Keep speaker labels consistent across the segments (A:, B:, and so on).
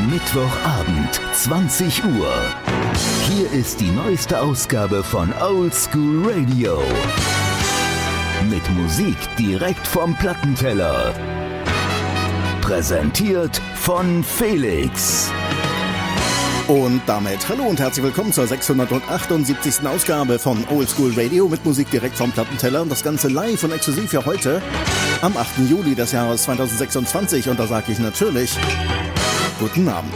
A: Mittwochabend, 20 Uhr. Hier ist die neueste Ausgabe von Old School Radio. Mit Musik direkt vom Plattenteller. Präsentiert von Felix.
B: Und damit hallo und herzlich willkommen zur 678. Ausgabe von Old School Radio mit Musik direkt vom Plattenteller. Und das Ganze live und exklusiv für heute am 8. Juli des Jahres 2026. Und da sage ich natürlich guten Abend.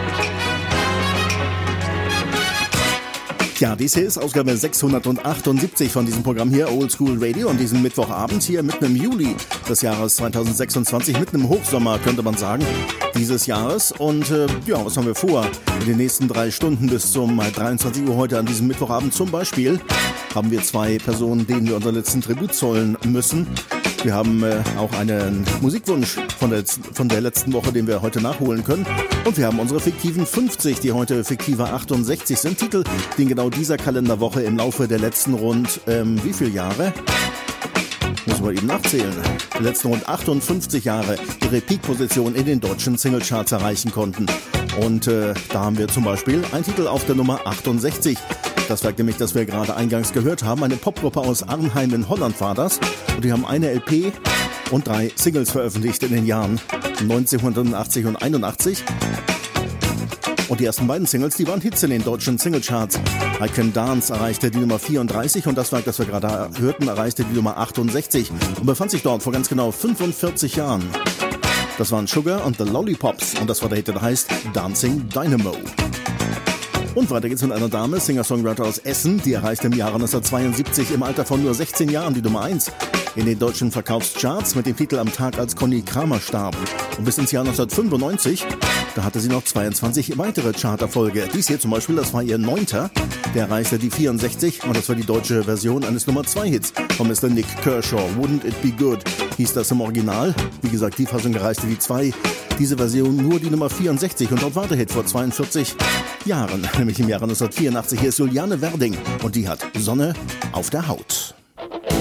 B: Ja, dies hier ist Ausgabe 678 von diesem Programm hier, Old School Radio, und diesen Mittwochabend hier mitten im Juli des Jahres 2026, mitten im Hochsommer, könnte man sagen, dieses Jahres. Und ja, was haben wir vor? In den nächsten 3 Stunden bis zum 23 Uhr heute an diesem Mittwochabend zum Beispiel haben wir 2 Personen, denen wir unseren letzten Tribut zollen müssen. Wir haben auch einen Musikwunsch von der letzten Woche, den wir heute nachholen können. Und wir haben unsere fiktiven 50, die heute fiktive 68 sind. Titel, die in genau dieser Kalenderwoche im Laufe der letzten rund, wie viele Jahre? Muss man eben nachzählen. Die letzten rund 58 Jahre ihre Peak-Position in den deutschen Singlecharts erreichen konnten. Und da haben wir zum Beispiel einen Titel auf der Nummer 68. Das Werk nämlich, das wir gerade eingangs gehört haben. Eine Popgruppe aus Arnheim in Holland war das. Und die haben eine LP und 3 Singles veröffentlicht in den Jahren 1980 und 81. Und die ersten beiden Singles, die waren Hits in den deutschen Singlecharts. I Can Dance erreichte die Nummer 34 und das Werk, das wir gerade hörten, erreichte die Nummer 68 und befand sich dort vor ganz genau 45 Jahren. Das waren Sugar und the Lollipops und das war der Hit, der heißt Dancing Dynamo. Und weiter geht's mit einer Dame, Singer-Songwriter aus Essen, die erreichte im Jahre 1972 im Alter von nur 16 Jahren die Nummer 1 in den deutschen Verkaufscharts mit dem Titel Am Tag, als Conny Kramer starb. Und bis ins Jahr 1995, da hatte sie noch 22 weitere Charterfolge. Dies hier zum Beispiel, das war ihr 9. Der erreichte die 64 und das war die deutsche Version eines Nummer 2 Hits von Mr. Nick Kershaw. Wouldn't It Be Good hieß das im Original. Wie gesagt, die Fassung erreichte die 2. Diese Version nur die Nummer 64 und dort war der Hit vor 42 Jahren, nämlich im Jahre 1984. Hier ist Juliane Werding und die hat Sonne auf der Haut.